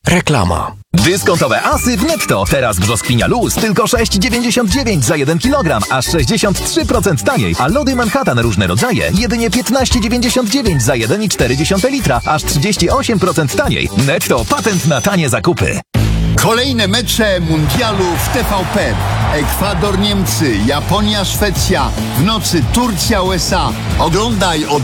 Reklama. Dyskontowe asy w Netto. Teraz brzoskwinia Luz tylko 6,99 za 1 kg, aż 63% taniej. A lody Manhattan różne rodzaje jedynie 15,99 za 1,4 litra, aż 38% taniej. Netto, patent na tanie zakupy. Kolejne mecze mundialu w TVP. Ekwador, Niemcy, Japonia, Szwecja. W nocy Turcja, USA. Oglądaj od